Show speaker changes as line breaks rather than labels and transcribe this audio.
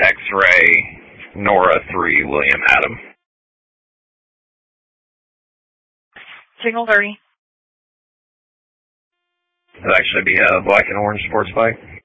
X-Ray, Nora 3, William Adam.
Signal 30.
It'll actually be a black and orange sports bike.